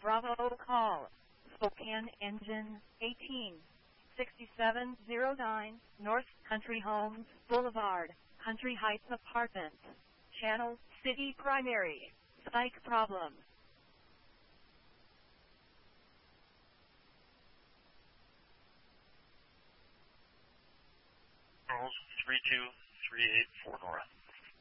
Bravo call. Spokane engine 186709 North Country Homes Boulevard, Country Heights Apartments. Channel City Primary. Psych problem. Charles 32384 Nora.